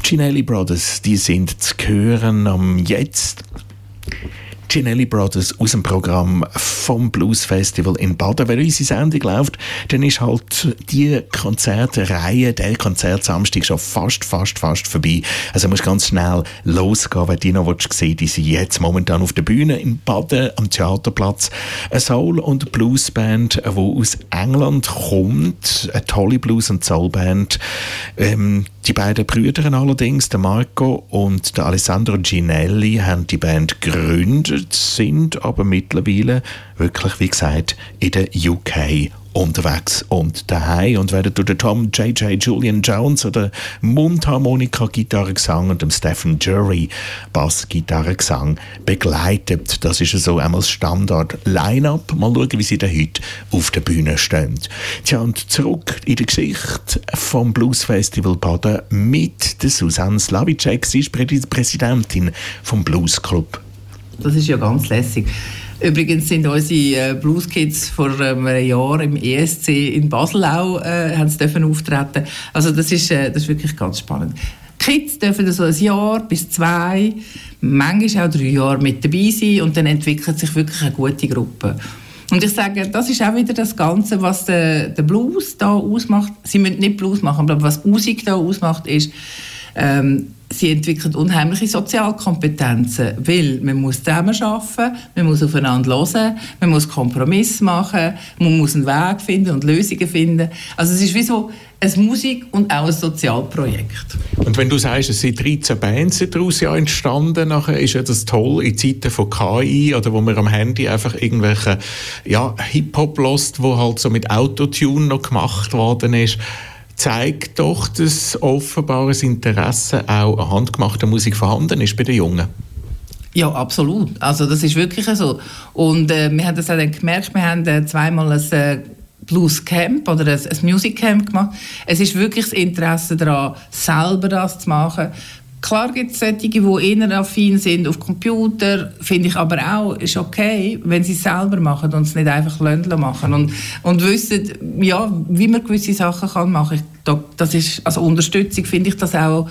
Cinelli Brothers, die sind zu hören am jetzt. Cinelli Brothers aus dem Programm vom Blues Festival in Baden. Wenn unsere Sendung läuft, dann ist halt die Konzertreihe, der Konzertsamstag schon fast vorbei. Also musst ganz schnell losgehen, wenn du noch sehen willst. Die sind jetzt momentan auf der Bühne in Baden am Theaterplatz. Eine Soul- und Bluesband, die aus England kommt. Eine tolle Blues- und Soulband. Die beiden Brüder allerdings, der Marco und der Alessandro Cinelli, haben die Band gegründet, sind aber mittlerweile wirklich, wie gesagt, in der UK unterwegs und daheim und werden durch den Tom J.J. Julian Jones oder Mundharmonika-Gitarrengesang und dem Stephen Jury Bass-Gitarrengesang begleitet. Das ist so einmal das Standard-Line-Up. Mal schauen, wie sie da heute auf der Bühne stehen. Tja, und zurück in die Geschichte vom Blues Festival Baden mit der Susanne Slavicek. Sie ist Präsidentin vom Blues Club. Das ist ja ganz lässig. Übrigens sind unsere Blues-Kids vor einem Jahr im ESC in Basel auch dürfen auftreten. Also das ist wirklich ganz spannend. Kids dürfen so ein Jahr bis 2, manchmal auch 3 Jahre mit dabei sein und dann entwickelt sich wirklich eine gute Gruppe. Und ich sage, das ist auch wieder das Ganze, was der Blues da ausmacht. Sie müssen nicht Blues machen, aber was Musik da ausmacht, ist, sie entwickeln unheimliche Sozialkompetenzen, weil man muss zusammen arbeiten, man muss aufeinander hören, man muss Kompromisse machen, man muss einen Weg finden und Lösungen finden. Also es ist wie so eine Musik- und auch ein Sozialprojekt. Und wenn du sagst, es sind 13 Bands daraus ja entstanden, nachher ist ja das toll in Zeiten von KI oder wo man am Handy einfach irgendwelche Hip-Hop hört, wo halt so mit Autotune noch gemacht worden ist. Zeigt doch, dass offenbar ein Interesse auch an handgemachter Musik vorhanden ist bei den Jungen. Ja, absolut. Also das ist wirklich so. Und wir haben das auch dann gemerkt, wir haben zweimal ein Blues Camp oder ein Music Camp gemacht. Es ist wirklich das Interesse daran, selber das zu machen. Klar gibt es solche, die eher affin sind auf Computer, finde ich aber auch, ist okay, wenn sie es selber machen und es nicht einfach machen und wissen, ja, wie man gewisse Sachen machen kann. Das ist, also Unterstützung finde ich das auch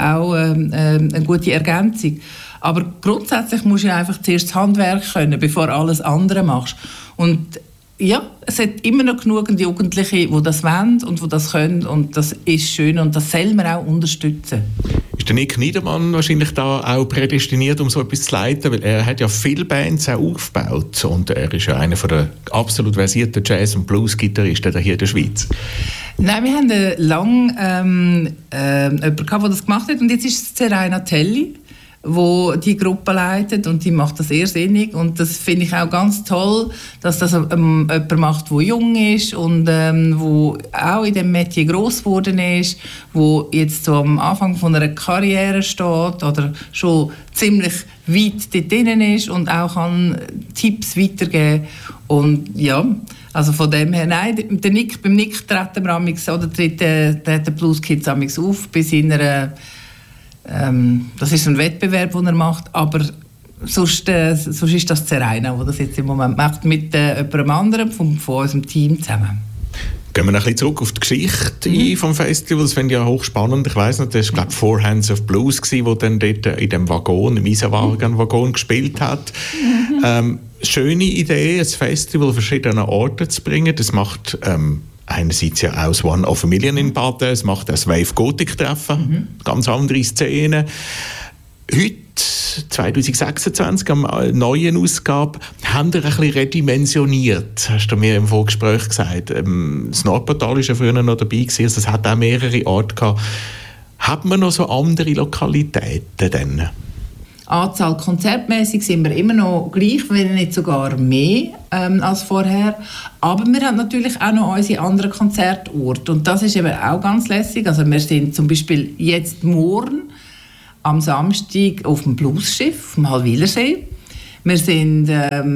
eine gute Ergänzung. Aber grundsätzlich musst du einfach zuerst das Handwerk können, bevor alles andere machst. Und ja, es hat immer noch genug Jugendliche, die das wollen und die das können und das ist schön und das soll man auch unterstützen. Ist der Nick Niedermann wahrscheinlich da auch prädestiniert, um so etwas zu leiten? Weil er hat ja viele Bands auch aufgebaut und er ist ja einer der absolut versierten Jazz- und Blues-Gitarristen hier in der Schweiz. Nein, wir haben lange jemanden gehabt, der das gemacht hat und jetzt ist es Serena Telli, wo die Gruppe leitet und die macht das irrsinnig und das finde ich auch ganz toll, dass das jemand macht, der jung ist und wo auch in dem Metier gross geworden ist, wo jetzt so am Anfang von einer Karriere steht oder schon ziemlich weit dort drin ist und auch kann Tipps weitergeben und ja, also von dem her, nein, beim Nick treten wir amigs, oder treten Blues Kids amigs auf bei seiner das ist ein Wettbewerb, den er macht, aber sonst ist das Serena, der das jetzt im Moment macht, mit jemandem anderen von unserem Team zusammen. Gehen wir noch ein bisschen zurück auf die Geschichte vom Festival. Das finde ich ja hochspannend. Ich weiss noch, das war, glaube ich, Four Hands of Blues, der dann dort in dem Waggon, im Eisenwagen-Waggon gespielt hat. Schöne Idee, ein Festival an verschiedenen Orten zu bringen. Das macht einerseits ja aus One of a Million in Baden, es macht das Wave Gothic-Treffen, ganz andere Szenen. Heute, 2026, am neuen Ausgabe, haben wir ein bisschen redimensioniert, hast du mir im Vorgespräch gesagt. Das Nordportal war ja früher noch dabei gewesen, also es hat auch mehrere Orte gehabt. Hat man noch so andere Lokalitäten denn? Anzahl konzertmäßig sind wir immer noch gleich, wenn nicht sogar mehr als vorher. Aber wir haben natürlich auch noch unsere anderen Konzertorte. Und das ist eben auch ganz lässig. Also wir sind zum Beispiel jetzt morgen am Samstag auf dem Bluesschiff, auf dem Hallwilersee. Wir sind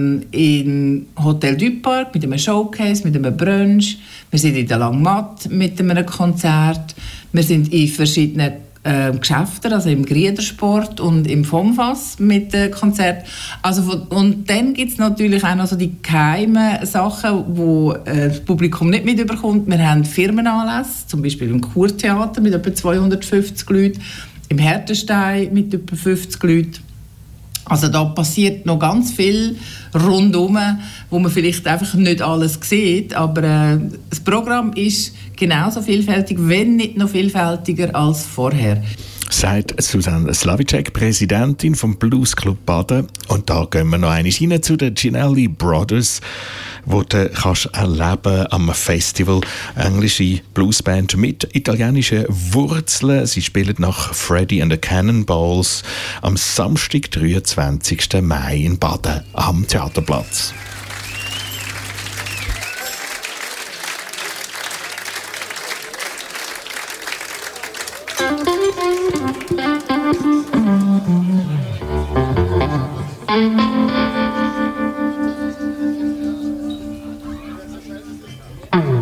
im Hotel du Parc mit einem Showcase, mit einem Brunch. Wir sind in der Langmatt mit einem Konzert. Wir sind in verschiedenen Geschäften, also im Griedersport und im Fomfass mit Konzert. Also und dann gibt es natürlich auch noch so die geheimen Sachen, die das Publikum nicht mitbekommt. Wir haben Firmenanlässe, zum Beispiel im Kurtheater mit etwa 250 Leuten. im Hertenstein mit etwa 50 Leuten. Also da passiert noch ganz viel rundum, wo man vielleicht einfach nicht alles sieht, aber das Programm ist genauso vielfältig, wenn nicht noch vielfältiger als vorher. Sagt Susanne Slavíček, Präsidentin vom Blues Club Baden. Und da gehen wir noch einmal rein zu den Ginelli Brothers, wo du kannst erleben am Festival. Englische Bluesband mit italienischen Wurzeln. Sie spielen nach Freddie and the Cannonballs am Samstag, 23. Mai in Baden am Theaterplatz.